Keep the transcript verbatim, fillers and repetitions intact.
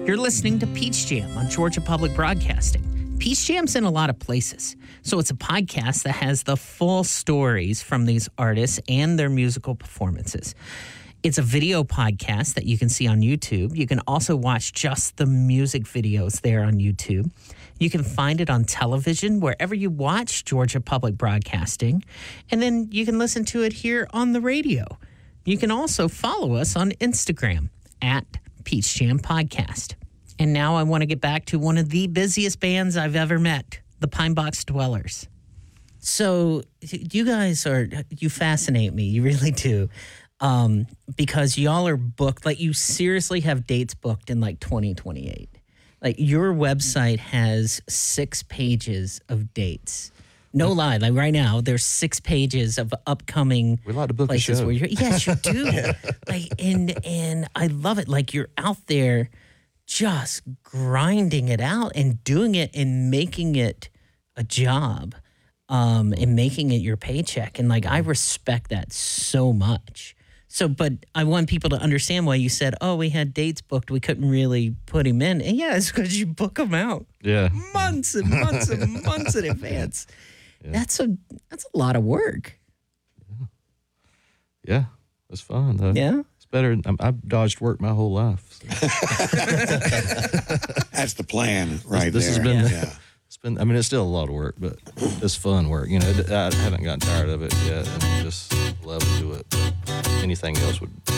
You're listening to Peach Jam on Georgia Public Broadcasting. Peach Jam's in a lot of places, so it's a podcast that has the full stories from these artists and their musical performances. It's a video podcast that you can see on YouTube. You can also watch just the music videos there on YouTube. You can find it on television wherever you watch Georgia Public Broadcasting, and then you can listen to it here on the radio. You can also follow us on Instagram at Peach Jam Podcast. And now I want to get back to one of the busiest bands I've ever met, the Pine Box Dwellers. So you guys are, you fascinate me. You really do. Um, because y'all are booked, like you seriously have dates booked in like twenty twenty-eight. Like your website has six pages of dates. No lie, like right now, there's six pages of upcoming we like to book places a show. where you're. Yes, you do. Like, and and I love it. Like you're out there, just grinding it out and doing it and making it a job, um, and making it your paycheck. And like I respect that so much. So, but I want people to understand why you said, "Oh, we had dates booked. We couldn't really put him in." And yeah, it's because you book them out. Yeah, months and months and months in advance. Yeah. That's a that's a lot of work. Yeah, yeah, it's fun though. Yeah, it's better. I'm, I've dodged work my whole life. So. That's the plan, right this, this there. Has been, yeah. It's been. I mean, it's still a lot of work, but it's fun work. You know, I haven't gotten tired of it yet, and just love to do it. But anything else would